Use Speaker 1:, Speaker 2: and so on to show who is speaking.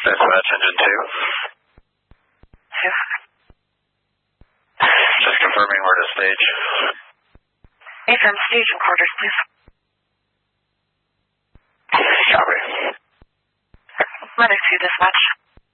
Speaker 1: Dispatch engine 2.
Speaker 2: Yes.
Speaker 1: Just confirming we're to stage.
Speaker 2: Affirm, stage and quarters, please.
Speaker 1: Copy.
Speaker 2: Medic 2 dispatch.